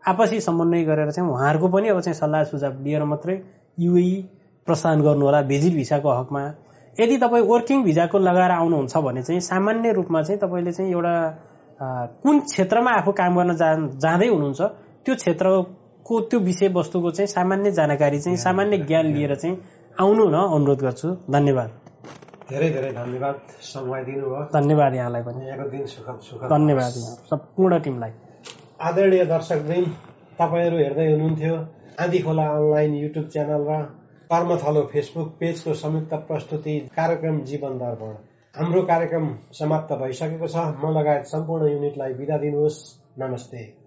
आपसी समन्वय गरेर चाहिँ उहाँहरूको पनि अब चाहिँ सल्लाह सुझाव लिएर मात्रै युएई प्रस्थान गर्नु होला भिजिट भिसाको हकमा। यदि तपाईँ वर्किङ भिजाको लगाएर आउनुहुन्छ भने चाहिँ सामान्य रूपमा चाहिँ तपाईँले चाहिँ एउटा कुन क्षेत्रमा आफू काम गर्न जाँदै हुनुहुन्छ त्यो क्षेत्रको त्यो विषयवस्तुको चाहिँ सामान्य जानकारी चाहिँ सामान्य ज्ञान लिएर चाहिँ आउनु न अनुरोध गर्छु। धन्यवाद। धेरै धेरै धन्यवाद समय दिनुभयो। धन्यवाद यहाँलाई पनि। यहाँको दिन सुखद धन्यवाद यहाँ सम्पूर्ण टिमलाई। आदरणीय दर्शकवृन्द, तपाईहरू हेर्दै हुनुहुन्थ्यो आँधी खोला अनलाइन युट्युब च्यानल र कर्मथलो फेसबुक पेजको संयुक्त प्रस्तुति कार्यक्रम जीवन दर्पण। हाम्रो कार्यक्रम समाप्त भइसकेको छ। म लगायत सम्पूर्ण युनिटलाई बिदा दिनुहोस्। नमस्ते।